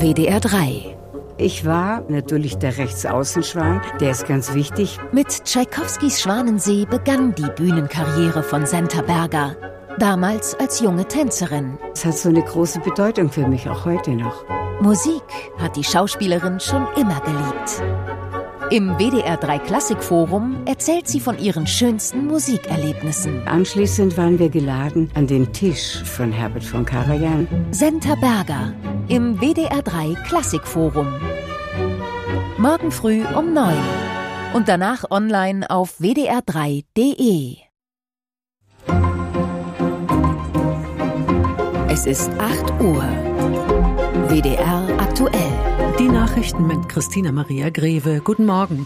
WDR 3. Ich war natürlich der Rechtsaußenschwan, der ist ganz wichtig. Mit Tschaikowskis Schwanensee begann die Bühnenkarriere von Senta Berger. Damals als junge Tänzerin. Es hat so eine große Bedeutung für mich, auch heute noch. Musik hat die Schauspielerin schon immer geliebt. Im WDR 3 Klassikforum erzählt sie von ihren schönsten Musikerlebnissen. Anschließend waren wir geladen an den Tisch von Herbert von Karajan. Senta Berger im WDR 3 Klassikforum. Morgen früh um 9 und danach online auf wdr3.de. Es ist 8 Uhr. WDR aktuell. Die Nachrichten mit Christina Maria Greve. Guten Morgen.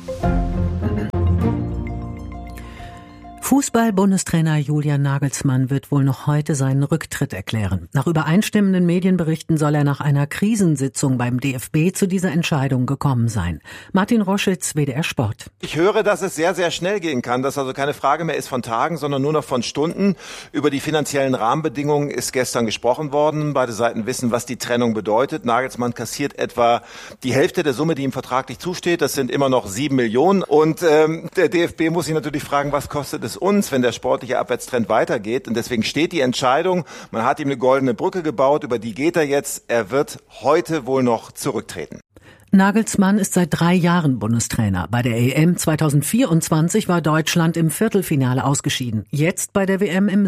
Fußball-Bundestrainer Julian Nagelsmann wird wohl noch heute seinen Rücktritt erklären. Nach übereinstimmenden Medienberichten soll er nach einer Krisensitzung beim DFB zu dieser Entscheidung gekommen sein. Martin Roschitz, WDR Sport. Ich höre, dass es sehr, sehr schnell gehen kann, dass also keine Frage mehr ist von Tagen, sondern nur noch von Stunden. Über die finanziellen Rahmenbedingungen ist gestern gesprochen worden. Beide Seiten wissen, was die Trennung bedeutet. Nagelsmann kassiert etwa die Hälfte der Summe, die ihm vertraglich zusteht. Das sind immer noch 7 Millionen. Und der DFB muss sich natürlich fragen, was kostet es uns, wenn der sportliche Abwärtstrend weitergeht. Und deswegen steht die Entscheidung. Man hat ihm eine goldene Brücke gebaut, über die geht er jetzt. Er wird heute wohl noch zurücktreten. Nagelsmann ist seit 3 Jahren Bundestrainer. Bei der EM 2024 war Deutschland im Viertelfinale ausgeschieden. Jetzt bei der WM im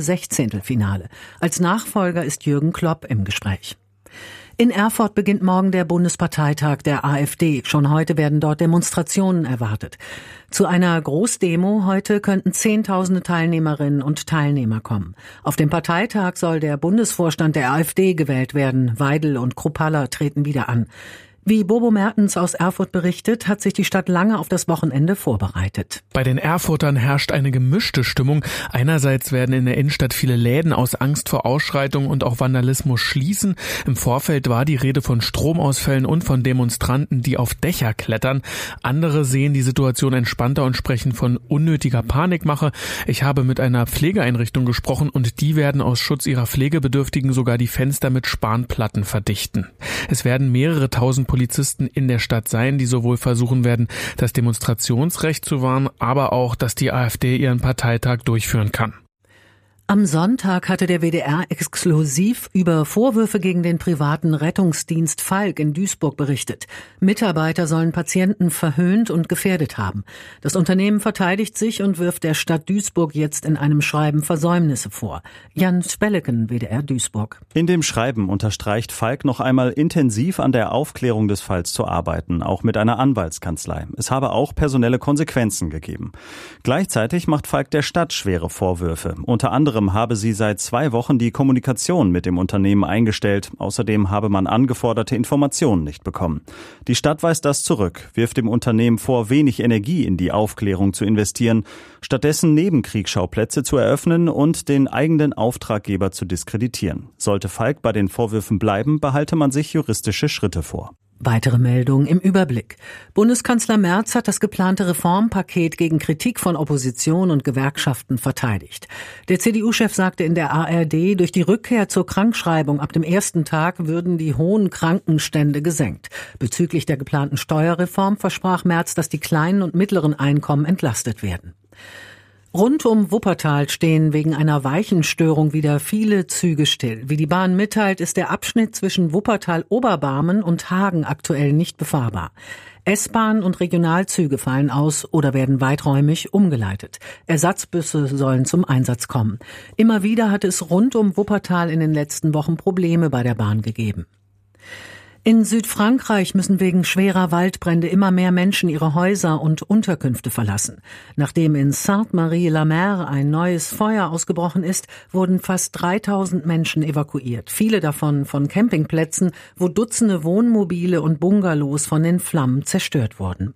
16. Als Nachfolger ist Jürgen Klopp im Gespräch. In Erfurt beginnt morgen der Bundesparteitag der AfD. Schon heute werden dort Demonstrationen erwartet. Zu einer Großdemo heute könnten Zehntausende Teilnehmerinnen und Teilnehmer kommen. Auf dem Parteitag soll der Bundesvorstand der AfD gewählt werden. Weidel und Kruppalla treten wieder an. Wie Bobo Mertens aus Erfurt berichtet, hat sich die Stadt lange auf das Wochenende vorbereitet. Bei den Erfurtern herrscht eine gemischte Stimmung. Einerseits werden in der Innenstadt viele Läden aus Angst vor Ausschreitungen und auch Vandalismus schließen. Im Vorfeld war die Rede von Stromausfällen und von Demonstranten, die auf Dächer klettern. Andere sehen die Situation entspannter und sprechen von unnötiger Panikmache. Ich habe mit einer Pflegeeinrichtung gesprochen und die werden aus Schutz ihrer Pflegebedürftigen sogar die Fenster mit Spanplatten verdichten. Es werden mehrere tausend Polizisten in der Stadt sein, die sowohl versuchen werden, das Demonstrationsrecht zu wahren, aber auch, dass die AfD ihren Parteitag durchführen kann. Am Sonntag hatte der WDR exklusiv über Vorwürfe gegen den privaten Rettungsdienst Falk in Duisburg berichtet. Mitarbeiter sollen Patienten verhöhnt und gefährdet haben. Das Unternehmen verteidigt sich und wirft der Stadt Duisburg jetzt in einem Schreiben Versäumnisse vor. Jan Spelleken, WDR Duisburg. In dem Schreiben unterstreicht Falk noch einmal intensiv an der Aufklärung des Falls zu arbeiten, auch mit einer Anwaltskanzlei. Es habe auch personelle Konsequenzen gegeben. Gleichzeitig macht Falk der Stadt schwere Vorwürfe. Unter anderem habe sie seit 2 Wochen die Kommunikation mit dem Unternehmen eingestellt. Außerdem habe man angeforderte Informationen nicht bekommen. Die Stadt weist das zurück, wirft dem Unternehmen vor, wenig Energie in die Aufklärung zu investieren, stattdessen Nebenkriegsschauplätze zu eröffnen und den eigenen Auftraggeber zu diskreditieren. Sollte Falk bei den Vorwürfen bleiben, behalte man sich juristische Schritte vor. Weitere Meldungen im Überblick. Bundeskanzler Merz hat das geplante Reformpaket gegen Kritik von Opposition und Gewerkschaften verteidigt. Der CDU-Chef sagte in der ARD, durch die Rückkehr zur Krankschreibung ab dem ersten Tag würden die hohen Krankenstände gesenkt. Bezüglich der geplanten Steuerreform versprach Merz, dass die kleinen und mittleren Einkommen entlastet werden. Rund um Wuppertal stehen wegen einer Weichenstörung wieder viele Züge still. Wie die Bahn mitteilt, ist der Abschnitt zwischen Wuppertal-Oberbarmen und Hagen aktuell nicht befahrbar. S-Bahn und Regionalzüge fallen aus oder werden weiträumig umgeleitet. Ersatzbusse sollen zum Einsatz kommen. Immer wieder hat es rund um Wuppertal in den letzten Wochen Probleme bei der Bahn gegeben. In Südfrankreich müssen wegen schwerer Waldbrände immer mehr Menschen ihre Häuser und Unterkünfte verlassen. Nachdem in Sainte-Marie-la-Mer ein neues Feuer ausgebrochen ist, wurden fast 3000 Menschen evakuiert. Viele davon von Campingplätzen, wo Dutzende Wohnmobile und Bungalows von den Flammen zerstört wurden.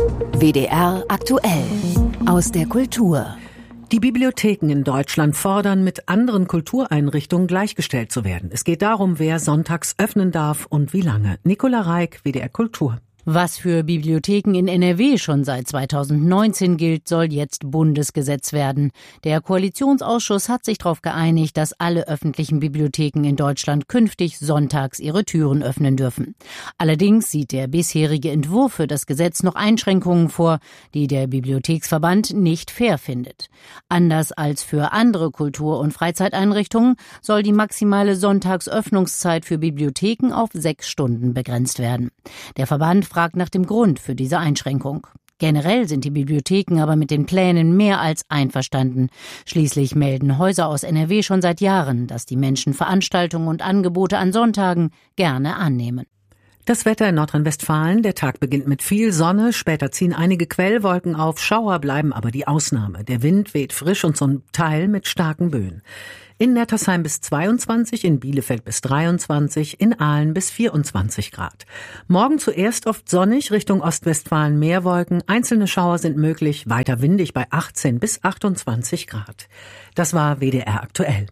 WDR aktuell aus der Kultur. Die Bibliotheken in Deutschland fordern, mit anderen Kultureinrichtungen gleichgestellt zu werden. Es geht darum, wer sonntags öffnen darf und wie lange. Nicola Reik, WDR Kultur. Was für Bibliotheken in NRW schon seit 2019 gilt, soll jetzt Bundesgesetz werden. Der Koalitionsausschuss hat sich darauf geeinigt, dass alle öffentlichen Bibliotheken in Deutschland künftig sonntags ihre Türen öffnen dürfen. Allerdings sieht der bisherige Entwurf für das Gesetz noch Einschränkungen vor, die der Bibliotheksverband nicht fair findet. Anders als für andere Kultur- und Freizeiteinrichtungen soll die maximale Sonntagsöffnungszeit für Bibliotheken auf 6 Stunden begrenzt werden. Der Verband fragt nach dem Grund für diese Einschränkung. Generell sind die Bibliotheken aber mit den Plänen mehr als einverstanden. Schließlich melden Häuser aus NRW schon seit Jahren, dass die Menschen Veranstaltungen und Angebote an Sonntagen gerne annehmen. Das Wetter in Nordrhein-Westfalen, der Tag beginnt mit viel Sonne, später ziehen einige Quellwolken auf, Schauer bleiben aber die Ausnahme. Der Wind weht frisch und zum Teil mit starken Böen. In Nettersheim bis 22, in Bielefeld bis 23, in Aalen bis 24 Grad. Morgen zuerst oft sonnig, Richtung Ostwestfalen mehr Wolken, einzelne Schauer sind möglich, weiter windig bei 18 bis 28 Grad. Das war WDR aktuell.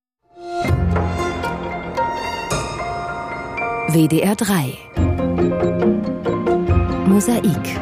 WDR 3 Mosaik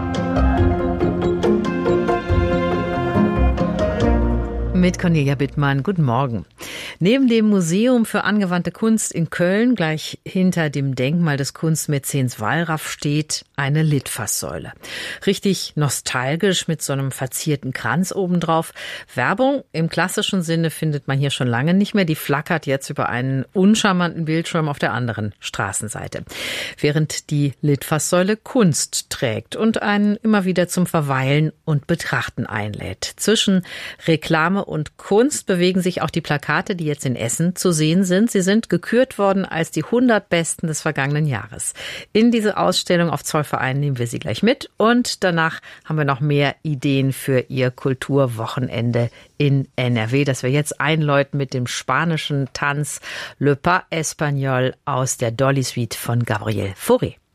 mit Cornelia Bittmann. Guten Morgen. Neben dem Museum für angewandte Kunst in Köln, gleich hinter dem Denkmal des Kunstmäzens Wallraff, steht eine Litfaßsäule. Richtig nostalgisch mit so einem verzierten Kranz obendrauf. Werbung im klassischen Sinne findet man hier schon lange nicht mehr. Die flackert jetzt über einen uncharmanten Bildschirm auf der anderen Straßenseite. Während die Litfaßsäule Kunst trägt und einen immer wieder zum Verweilen und Betrachten einlädt. Zwischen Reklame und Kunst bewegen sich auch die Plakate, die jetzt in Essen zu sehen sind. Sie sind gekürt worden als die 100 Besten des vergangenen Jahres. In diese Ausstellung auf Zollverein nehmen wir Sie gleich mit. Und danach haben wir noch mehr Ideen für Ihr Kulturwochenende in NRW, das wir jetzt einläuten mit dem spanischen Tanz Le Pas Espagnol aus der Dolly Suite von Gabriel Fauré.